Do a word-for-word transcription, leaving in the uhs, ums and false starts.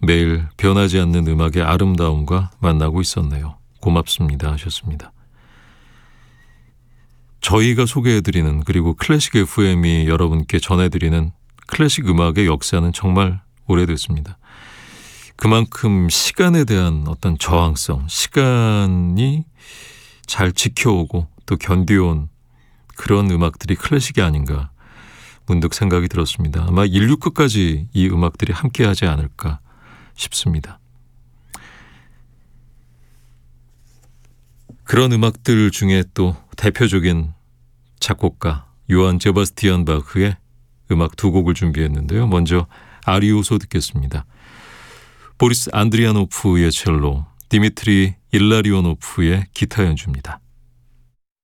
매일 변하지 않는 음악의 아름다움과 만나고 있었네요. 고맙습니다 하셨습니다. 저희가 소개해드리는, 그리고 클래식 에프엠이 여러분께 전해드리는 클래식 음악의 역사는 정말 오래됐습니다. 그만큼 시간에 대한 어떤 저항성, 시간이 잘 지켜오고 또 견디온 그런 음악들이 클래식이 아닌가 문득 생각이 들었습니다. 아마 인류 끝까지 이 음악들이 함께하지 않을까 싶습니다. 그런 음악들 중에 또 대표적인 작곡가 요한 제바스티안 바흐의 음악 두 곡을 준비했는데요. 먼저 아리오소 듣겠습니다. 보리스 안드리아노프의 첼로, 디미트리 일라리오노프의 기타 연주입니다.